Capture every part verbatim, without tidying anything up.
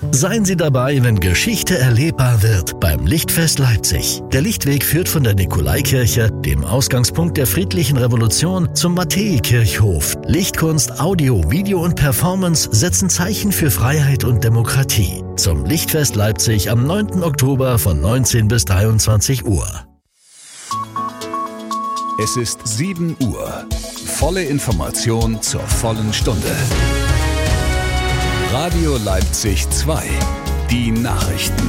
Seien Sie dabei, wenn Geschichte erlebbar wird beim Lichtfest Leipzig. Der Lichtweg führt von der Nikolaikirche, dem Ausgangspunkt der friedlichen Revolution, zum Matthäikirchhof. Lichtkunst, Audio, Video und Performance setzen Zeichen für Freiheit und Demokratie. Zum Lichtfest Leipzig am neunten Oktober von neunzehn bis dreiundzwanzig Uhr. Es ist sieben Uhr. Volle Information zur vollen Stunde. Radio Leipzig zwei. Die Nachrichten.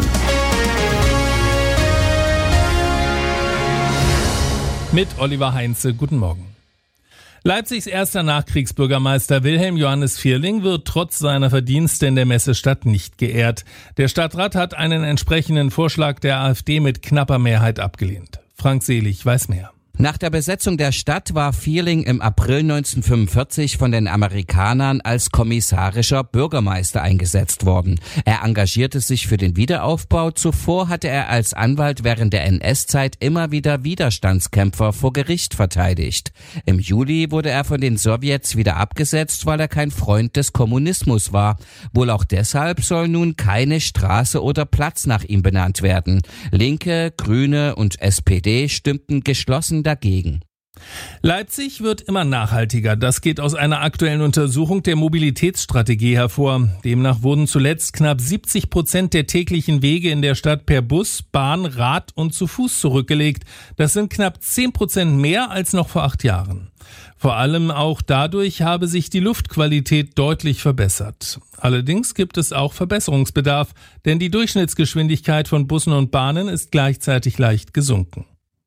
Mit Oliver Heinze, guten Morgen. Leipzigs erster Nachkriegsbürgermeister Wilhelm Johannes Vierling wird trotz seiner Verdienste in der Messestadt nicht geehrt. Der Stadtrat hat einen entsprechenden Vorschlag der AfD mit knapper Mehrheit abgelehnt. Frank Selig weiß mehr. Nach der Besetzung der Stadt war Vierling im April neunzehnhundertfünfundvierzig von den Amerikanern als kommissarischer Bürgermeister eingesetzt worden. Er engagierte sich für den Wiederaufbau. Zuvor hatte er als Anwalt während der N S-Zeit immer wieder Widerstandskämpfer vor Gericht verteidigt. Im Juli wurde er von den Sowjets wieder abgesetzt, weil er kein Freund des Kommunismus war. Wohl auch deshalb soll nun keine Straße oder Platz nach ihm benannt werden. Linke, Grüne und S P D stimmten geschlossen dagegen. Leipzig wird immer nachhaltiger. Das geht aus einer aktuellen Untersuchung der Mobilitätsstrategie hervor. Demnach wurden zuletzt knapp siebzig Prozent der täglichen Wege in der Stadt per Bus, Bahn, Rad und zu Fuß zurückgelegt. Das sind knapp zehn Prozent mehr als noch vor acht Jahren. Vor allem auch dadurch habe sich die Luftqualität deutlich verbessert. Allerdings gibt es auch Verbesserungsbedarf, denn die Durchschnittsgeschwindigkeit von Bussen und Bahnen ist gleichzeitig leicht gesunken.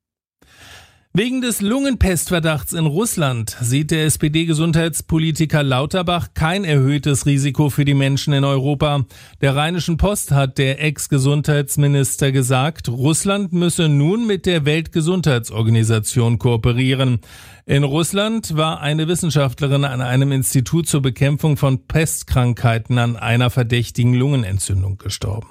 Wegen des Lungenpestverdachts in Russland sieht der S P D-Gesundheitspolitiker Lauterbach kein erhöhtes Risiko für die Menschen in Europa. Der Rheinischen Post hat der Ex-Gesundheitsminister gesagt, Russland müsse nun mit der Weltgesundheitsorganisation kooperieren. In Russland war eine Wissenschaftlerin an einem Institut zur Bekämpfung von Pestkrankheiten an einer verdächtigen Lungenentzündung gestorben.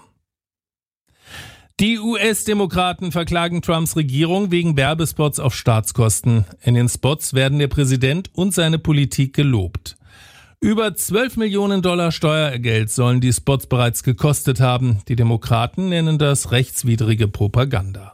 Die U S-Demokraten verklagen Trumps Regierung wegen Werbespots auf Staatskosten. In den Spots werden der Präsident und seine Politik gelobt. Über zwölf Millionen Dollar Steuergeld sollen die Spots bereits gekostet haben. Die Demokraten nennen das rechtswidrige Propaganda.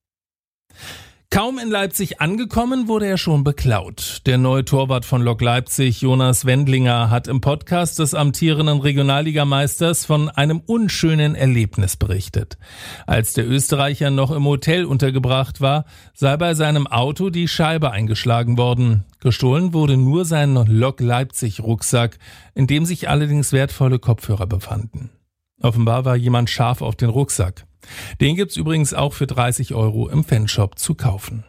Kaum in Leipzig angekommen, wurde er schon beklaut. Der neue Torwart von Lok Leipzig, Jonas Wendlinger, hat im Podcast des amtierenden Regionalligameisters von einem unschönen Erlebnis berichtet. Als der Österreicher noch im Hotel untergebracht war, sei bei seinem Auto die Scheibe eingeschlagen worden. Gestohlen wurde nur sein Lok Leipzig Rucksack, in dem sich allerdings wertvolle Kopfhörer befanden. Offenbar war jemand scharf auf den Rucksack. Den gibt's übrigens auch für dreißig Euro im Fanshop zu kaufen.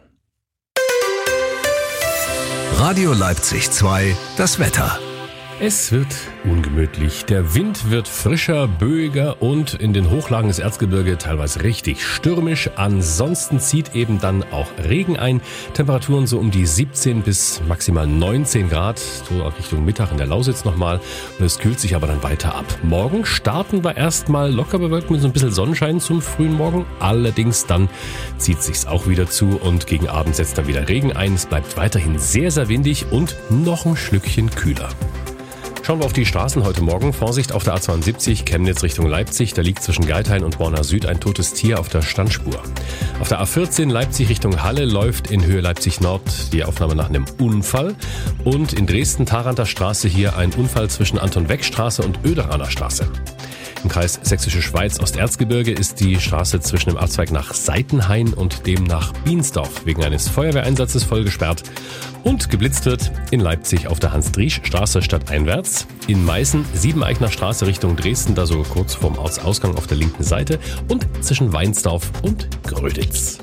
Radio Leipzig zwei, das Wetter. Es wird ungemütlich. Der Wind wird frischer, böiger und in den Hochlagen des Erzgebirge teilweise richtig stürmisch. Ansonsten zieht eben dann auch Regen ein. Temperaturen so um die siebzehn bis maximal neunzehn Grad. So Richtung Mittag in der Lausitz nochmal. Und es kühlt sich aber dann weiter ab. Morgen starten wir erstmal locker bewölkt mit so ein bisschen Sonnenschein zum frühen Morgen. Allerdings dann zieht sich's auch wieder zu und gegen Abend setzt dann wieder Regen ein. Es bleibt weiterhin sehr, sehr windig und noch ein Schlückchen kühler. Schauen wir auf die Straßen heute Morgen. Vorsicht auf der A zweiundsiebzig, Chemnitz Richtung Leipzig. Da liegt zwischen Geithain und Borna Süd ein totes Tier auf der Standspur. Auf der A vierzehn Leipzig Richtung Halle läuft in Höhe Leipzig Nord die Aufnahme nach einem Unfall. Und in Dresden-Tharanter Straße hier ein Unfall zwischen Anton-Weck-Straße und Oederaner Straße. Im Kreis Sächsische Schweiz Osterzgebirge ist die Straße zwischen dem Abzweig nach Seitenhain und dem nach Biensdorf wegen eines Feuerwehreinsatzes voll gesperrt. Und geblitzt wird in Leipzig auf der Hans-Driesch-Straße stadteinwärts. In Meißen Siebeneichner Straße Richtung Dresden, da so kurz vorm Ortsausgang auf der linken Seite. Und zwischen Weinsdorf und Gröditz.